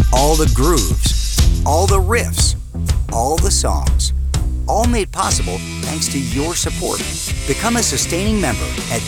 All the grooves, all the riffs, all the songs, all made possible thanks to your support. Become a sustaining member at